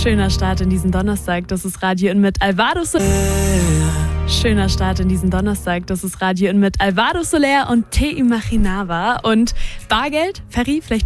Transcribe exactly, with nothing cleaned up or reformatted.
Schöner Start in diesen Donnerstag, das ist Radio In mit Alvaro Soler. Schöner Start in diesen Donnerstag, das ist Radio In mit Alvaro Soler und Te Imaginaba. Und Bargeld, Ferry, vielleicht